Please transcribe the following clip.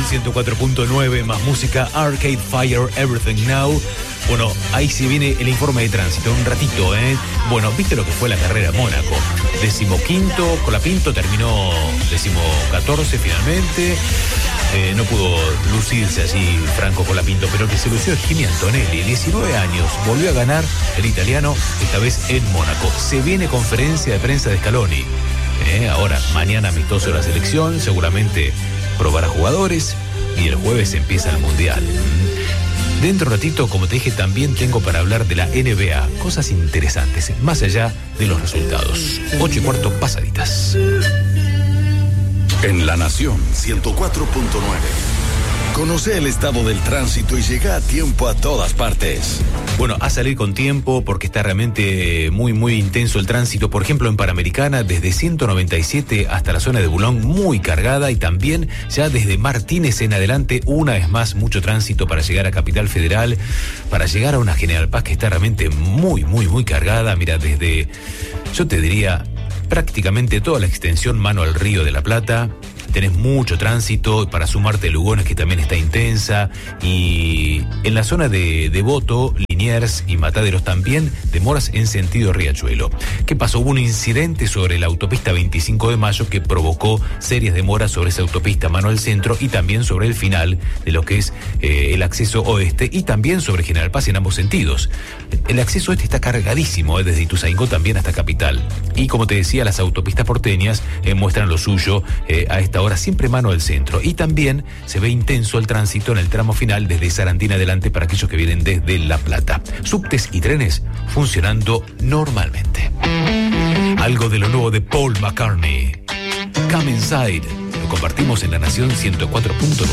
Nación 104.9, más música, Arcade Fire, Everything Now. Bueno, ahí sí viene el informe de tránsito, un ratito, ¿eh? Bueno, viste lo que fue la carrera en Mónaco. 15º, Colapinto terminó 14º finalmente. No pudo lucirse allí Franco Colapinto, pero el que se lució es Kimi Antonelli, 19 años, volvió a ganar el italiano, esta vez en Mónaco. Se viene conferencia de prensa de Scaloni. Ahora, mañana amistoso de la selección, seguramente probará jugadores y el jueves empieza el Mundial. Dentro de un ratito, como te dije, también tengo para hablar de la NBA, cosas interesantes, más allá de los resultados. 8:15 pasaditas. En La Nación 104.9. Conoce el estado del tránsito y llega a tiempo a todas partes. Bueno, a salir con tiempo porque está realmente muy, muy intenso el tránsito. Por ejemplo, en Panamericana, desde 197 hasta la zona de Bulón, muy cargada. Y también ya desde Martínez en adelante, una vez más, mucho tránsito para llegar a Capital Federal, para llegar a una General Paz que está realmente muy, muy, muy cargada. Mira, desde, yo te diría, prácticamente toda la extensión mano al Río de la Plata. Tenés mucho tránsito para sumarte Lugones, que también está intensa, y en la zona de Devoto, Liniers y Mataderos también demoras en sentido Riachuelo. ¿Qué pasó? Hubo un incidente sobre la autopista 25 de Mayo que provocó serias demoras sobre esa autopista mano al centro y también sobre el final de lo que es el acceso oeste y también sobre General Paz en ambos sentidos. El acceso oeste está cargadísimo, desde Ituzaingó también hasta Capital. Y como te decía, las autopistas porteñas muestran lo suyo a esta hora, siempre mano al centro. Y también se ve intenso el tránsito en el tramo final desde Sarandí adelante para aquellos que vienen desde La Plata. Subtes y trenes funcionando normalmente. Algo de lo nuevo de Paul McCartney. Come Inside. Lo compartimos en La Nación 104.9.